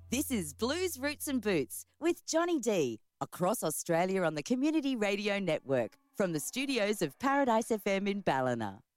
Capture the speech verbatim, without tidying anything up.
This is Blues, Roots and Boots with Johnny D, across Australia on the Community Radio Network, from the studios of Paradise F M in Ballina.